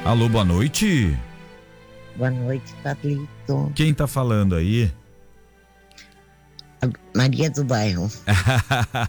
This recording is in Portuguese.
Alô, boa noite. Boa noite, Pablito. Quem tá falando aí? Maria do Bairro.